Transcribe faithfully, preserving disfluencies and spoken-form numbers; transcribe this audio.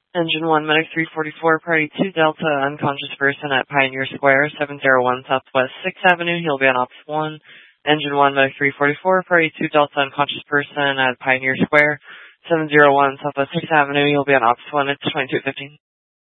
Engine one, Medic three forty-four, Party two Delta, unconscious person at Pioneer Square, seven oh one Southwest sixth Avenue. He'll be on Ops one. Engine one, Medic three forty-four, Party two Delta, unconscious person at Pioneer Square, seven oh one Southwest sixth Avenue. He'll be on Ops one. It's twenty-two fifteen.